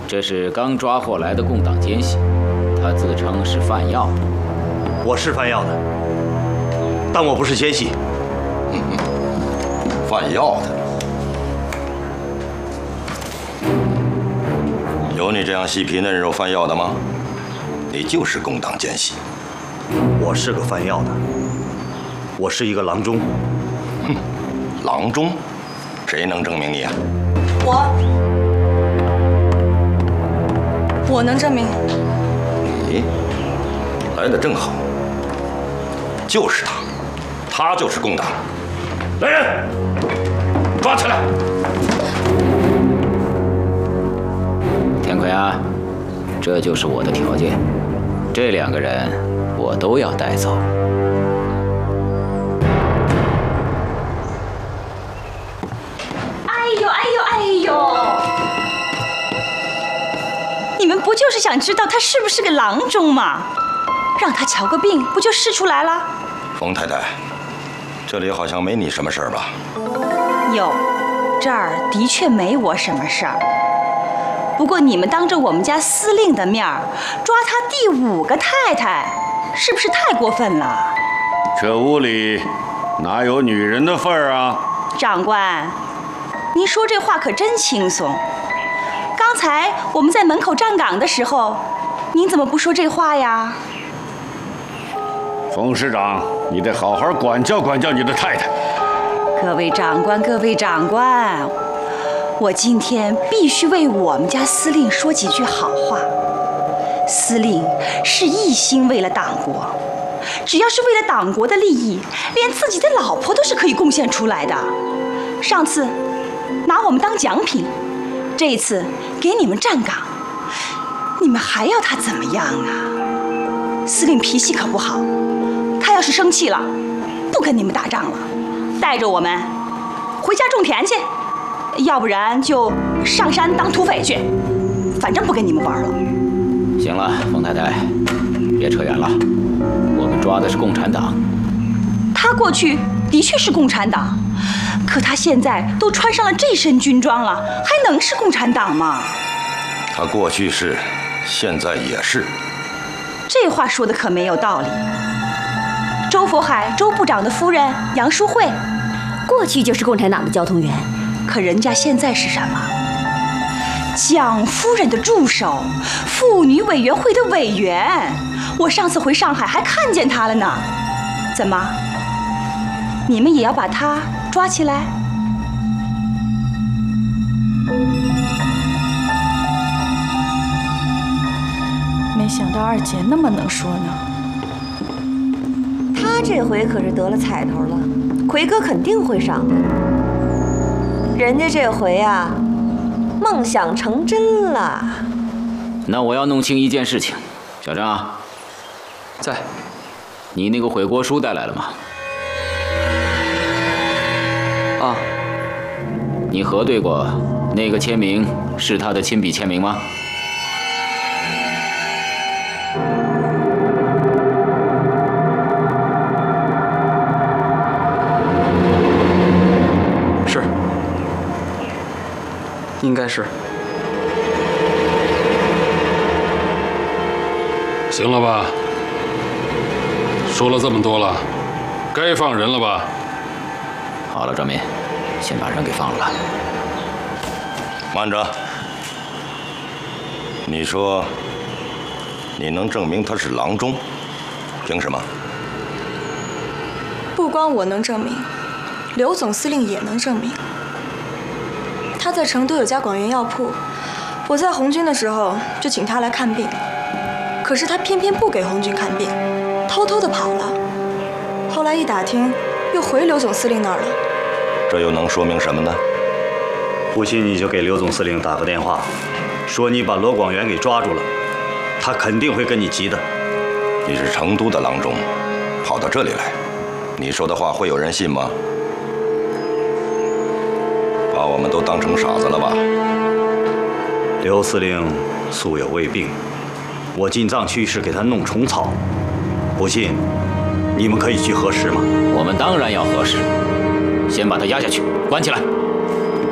这是刚抓获来的共党奸细，他自称是贩药的。 我是贩药的，但我不是奸细。 贩药的，有你这样细皮嫩肉贩药的吗？你就是共党奸细。 我是个贩药的，我是一个郎中。 郎中，谁能证明你啊？ 我能证明。 你来的正好，就是他，他就是共党。来人，抓起来！ 田奎啊，这就是我的条件，这2个人我都要带走。 哎呦！你们不就是想知道他是不是个郎中吗？让他瞧个病，不就试出来了？ 冯太太，这里好像没你什么事儿吧？ 有，这儿的确没我什么事儿。不过你们当着我们家司令的面儿抓他第5个太太，是不是太过分了？ 这屋里哪有女人的份儿啊？ 长官，您说这话可真轻松。刚才我们在门口站岗的时候，您怎么不说这话呀？ 冯师长，你得好好管教管教你的太太。 各位长官，各位长官，我今天必须为我们家司令说几句好话。司令是一心为了党国，只要是为了党国的利益，连自己的老婆都是可以贡献出来的。上次拿我们当奖品，这一次给你们站岗，你们还要他怎么样啊？司令脾气可不好，他要是生气了，不跟你们打仗了，带着我们回家种田去，要不然就上山当土匪去，反正不跟你们玩了。 行了，冯太太，别扯远了，我们抓的是共产党。 他过去的确是共产党，可他现在都穿上了这身军装了，还能是共产党吗？ 他过去是，现在也是。 这话说的可没有道理。周佛海周部长的夫人杨淑慧， 过去就是共产党的交通员， 可人家现在是什么？蒋夫人的助手，妇女委员会的委员。我上次回上海还看见她了呢。怎么？你们也要把她抓起来？ 没想到二姐那么能说呢。 他这回可是得了彩头了，奎哥肯定会上的。人家这回啊，梦想成真了。 那我要弄清一件事情，小张啊， 在。 你那个悔过书带来了吗？ 啊。 你核对过那个签名是他的亲笔签名吗？ 是。应该是。 行了吧？说了这么多了，该放人了吧？ 好了，赵民，先把人给放了吧。 慢着，你说你能证明他是郎中，凭什么？ 不光我能证明，刘总司令也能证明。他在成都有家广元药铺，我在红军的时候就请他来看病，可是他偏偏不给红军看病，偷偷的跑了。后来一打听，又回刘总司令那儿了。 这又能说明什么呢？ 不信你就给刘总司令打个电话，说你把罗广元给抓住了，他肯定会跟你急的。 你是成都的郎中，跑到这里来，你说的话会有人信吗？把我们都当成傻子了吧？ 刘司令素有胃病，我进藏区是给他弄虫草，不信你们可以去核实吗？ 我们当然要核实，先把他押下去，关起来。